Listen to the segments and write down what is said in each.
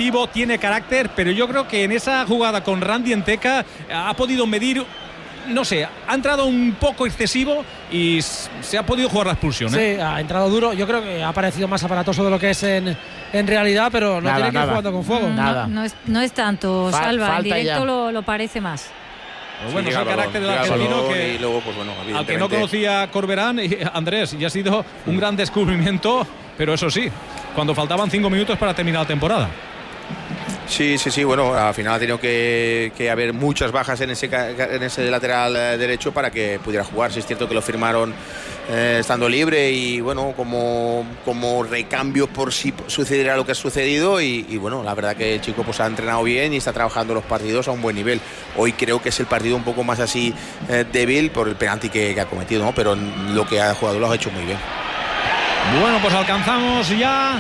competitivo, tiene carácter, pero yo creo que en esa jugada con Randy Enteca ha podido medir, no sé, ha entrado un poco excesivo y se ha podido jugar la expulsión. Sí, ha entrado duro. Yo creo que ha parecido más aparatoso de lo que es en realidad, pero no tiene que ir jugando con fuego. No es tanto, Salva. En directo lo parece más. Pues bueno, es el carácter del argentino que, y luego, pues bueno, al que no conocía Corberán, y Andrés, y ha sido un gran descubrimiento, pero eso sí, cuando faltaban 5 minutos para terminar la temporada. Sí, bueno, al final ha tenido que haber muchas bajas en ese lateral derecho para que pudiera jugar. Sí, es cierto que lo firmaron estando libre y bueno, como recambio por si sucediera lo que ha sucedido y bueno, la verdad que el chico pues ha entrenado bien y está trabajando los partidos a un buen nivel. Hoy creo que es el partido un poco más así débil por el penalti que ha cometido, ¿no? Pero lo que ha jugado lo ha hecho muy bien. Bueno, pues alcanzamos ya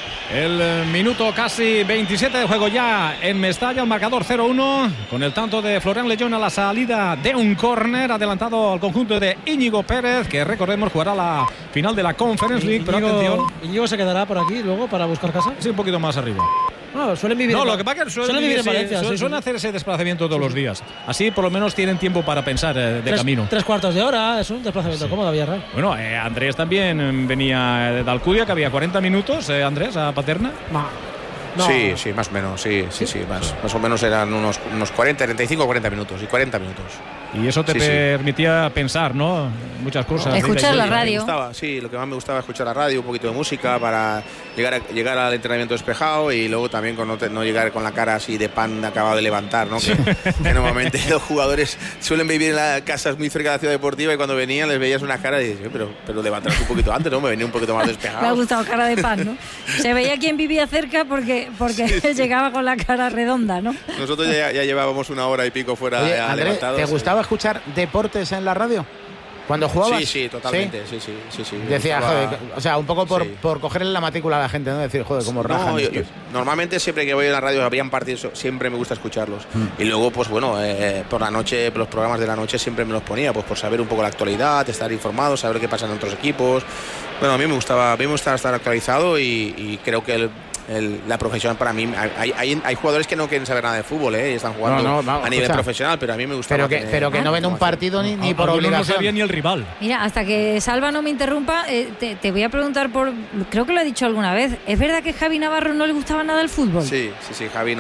el minuto casi 27 de juego ya en Mestalla, el marcador 0-1 con el tanto de Florian Lejeune a la salida de un córner adelantado al conjunto de Íñigo Pérez, que recordemos jugará la final de la Conference League. Pero atención, Íñigo se quedará por aquí luego para buscar casa. Sí, un poquito más arriba. No, suelen vivir. No, lo que pasa es que suelen vivir en Valencia. Suelen hacer ese desplazamiento todos los días. Así por lo menos tienen tiempo para pensar de camino. 3/4 de hora, es un desplazamiento cómodo a Villarreal. Bueno, Andrés también venía de Alcudia, que había 40 minutos, Andrés, a Paterna. No. Sí, más o menos, sí. Más o menos eran unos 40, 35, 40 minutos y 40 minutos. Y eso te permitía pensar, ¿no? Muchas cosas. Escuchar la radio. Lo que más me gustaba escuchar la radio, un poquito de música para llegar al entrenamiento despejado y luego también con no llegar con la cara así de pan acabado de levantar, ¿no? Que normalmente los jugadores suelen vivir en las casas muy cerca de la ciudad deportiva y cuando venían les veías una cara y dices, pero levantaros un poquito antes, ¿no? Me venía un poquito más despejado. Me ha gustado cara de pan, ¿no? Se veía quién vivía cerca porque llegaba con la cara redonda, ¿no? Nosotros ya llevábamos una hora y pico fuera. Oye, Andrés, levantados. ¿te gustaba escuchar deportes en la radio? ¿Cuando jugabas? Sí, totalmente. Sí. Decía, joder, o sea, un poco por cogerle la matrícula a la gente, ¿no? Decir, joder, cómo rajan. Normalmente siempre que voy a la radio, habían partidos, siempre me gusta escucharlos. Y luego, pues bueno, por la noche, los programas de la noche siempre me los ponía, pues por saber un poco la actualidad, estar informado, saber qué pasa en otros equipos. Bueno, a mí me gustaba estar actualizado y creo que la profesión para mí, hay jugadores que no quieren saber nada de fútbol, y están jugando a nivel profesional, pero a mí me gusta. Pero que no ven un partido ni por obligación. No sabía ni el rival. Mira, hasta que Salva no me interrumpa, te voy a preguntar creo que lo he dicho alguna vez, ¿es verdad que Javi Navarro no le gustaba nada el fútbol? Sí, Javi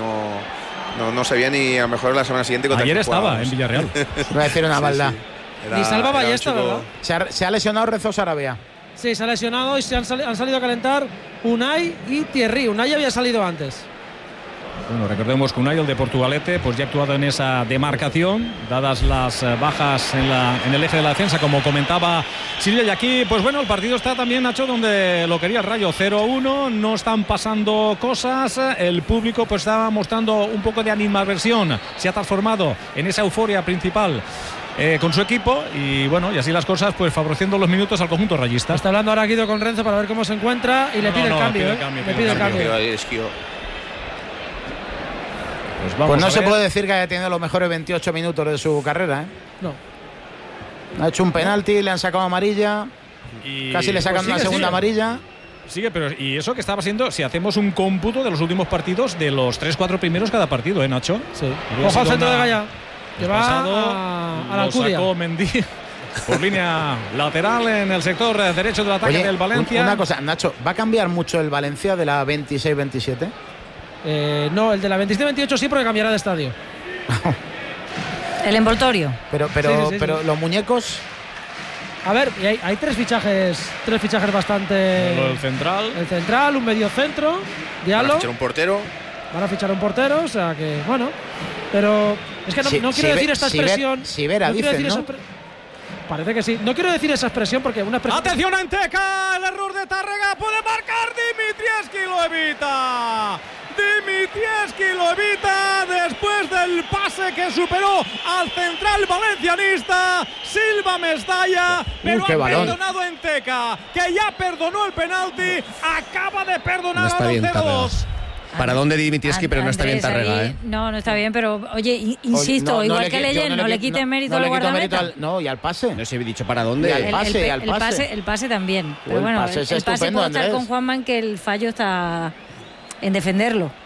no sabía ni a lo mejor la semana siguiente. Ayer estaba en Villarreal. Voy a decir una maldad. Ni Salva Ballesta, ¿verdad? Se ha lesionado Rezo Sarabia. Sí, se ha lesionado y han salido a calentar Unai y Thierry. Unai ya había salido antes. Bueno, recordemos que Unai, el de Portugalete, pues ya ha actuado en esa demarcación, dadas las bajas en el eje de la defensa, como comentaba Silvia. Y aquí, pues bueno, el partido está también, Nacho, donde lo quería el Rayo. 0-1, no están pasando cosas, el público pues estaba mostrando un poco de animadversión, se ha transformado en esa euforia principal con su equipo y bueno, y así las cosas, pues favoreciendo los minutos al conjunto rayista. Está hablando ahora Guido con Renzo para ver cómo se encuentra y le pide el cambio. Le pide el cambio. Pues no se puede decir que haya tenido los mejores 28 minutos de su carrera, No. Ha hecho un penalti, le han sacado amarilla, casi le sacan una segunda amarilla. Sigue, pero y eso que estaba siendo, si hacemos un cómputo de los últimos partidos, de los 3-4 primeros cada partido, Nacho. Sí. Ojo al centro de Gaya. Que va a la Alcudia. Sacó Mendy por línea lateral en el sector derecho del ataque del Valencia. Una cosa, Nacho, ¿va a cambiar mucho el Valencia de la 26-27? No, el de la 27-28 sí, porque cambiará de estadio. El envoltorio. Pero los muñecos. A ver, y hay tres fichajes bastante. El central, un medio centro, Diallo. Van a fichar un portero. Van a fichar un portero, o sea que, bueno. Pero es que no quiero decir esta expresión. Sivera, dicen, ¿no? Parece que sí. No quiero decir esa expresión porque una expresión. ¡Atención a Enteca! El error de Tárrega. ¡Puede marcar! Dimitrievski lo evita. Dimitrievski lo evita después del pase que superó al central valencianista Silva Mestalla, pero ha perdonado Enteca, que ya perdonó el penalti, acaba de perdonar a los dedos. Para dónde Dimitrievski, pero no está bien Tárrega, No está bien, pero oye, insisto, igual que Leyen, no le quiten mérito al guardameta. No, y al pase. No se he dicho para dónde. El pase también. Pero bueno, el pase puede estar con Juanma en que el fallo está en defenderlo.